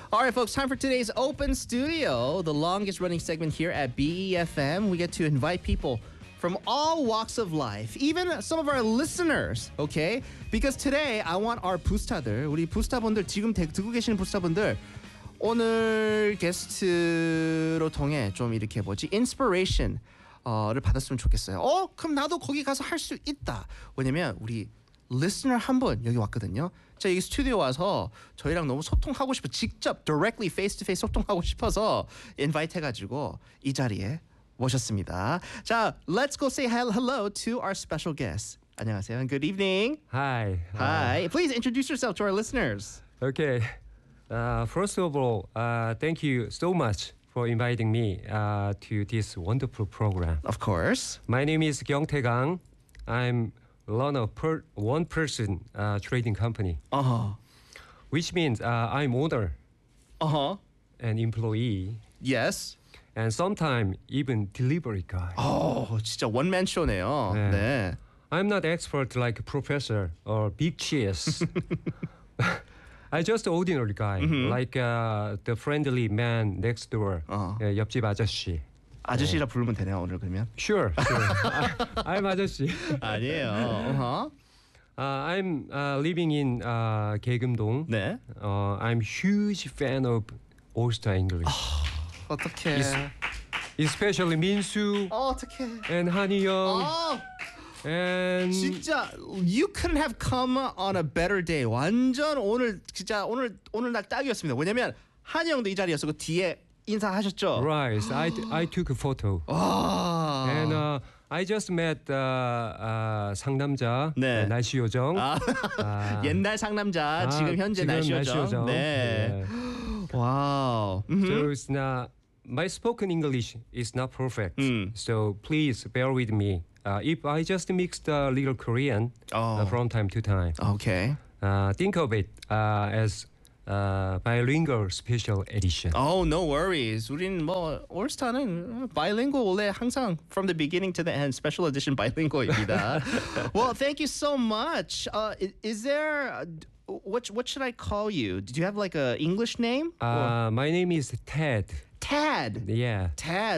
All right, folks, time for today's Open Studio, the longest running segment here at BEFM. We get to invite people from all walks of life, even some of our listeners, okay? Because today I want our 부스타들, 우리 부스타분들 지금 듣고 계시는 부스타분들 오늘 게스트로 통해 좀 이렇게 inspiration 를 받았으면 좋겠어요. 그럼 나도 거기 가서 할 수 있다. 왜냐면 우리 listener 한 분 여기 왔거든요. 자, 여기 스튜디오 와서 저희랑 너무 소통하고 싶어 직접 directly face to face 소통하고 싶어서 invite 해가지고 이 자리에 모셨습니다. 자, let's go say hello to our special guest. 안녕하세요 and good evening. Hi. Hi. Please introduce yourself to our listeners. Okay. First of all, thank you so much for inviting me to this wonderful program. Of course. My name is Gyeongtae Gang. I'm run a one-person trading company, which means I'm owner and employee, Yes. and sometimes even delivery guy. 진짜 원맨 쇼네요. 네. 네. I'm not expert like professor or big cheese. I just ordinary guy, like the friendly man next door, 옆집 아저씨. 아저씨라 부르면 되네요, 오늘 그러면. Sure. I'm 아저씨. 아니에요. I'm living in 계금동. 네. I'm huge fan of All-Star English. 어떡해. Especially 민수 어떡해. and 한희영. And 진짜 you couldn't have come on a better day. 완전 오늘 진짜 오늘 날 딱이었습니다. 왜냐면 한희영도 이 자리였어. 그 뒤에 인사하셨죠? right, I took a photo. And I just met 상남자 네. 날씨 요정. 옛날 상남자, 지금 현재 지금 날씨 날씨 요정. 요정. 네. 와우. So it's not my spoken English is not perfect. So please bear with me. If I just mixed a little Korean from time to time, Okay. think of it as bilingual special edition. Oh, no worries. 우린 뭐 올스타는 bilingual 원래 항상 from the beginning to the end special edition bilingual입니다. Well, thank you so much. Is there what should I call you? Do you have like a English name? My name is Ted. Tad. Yeah. Tad.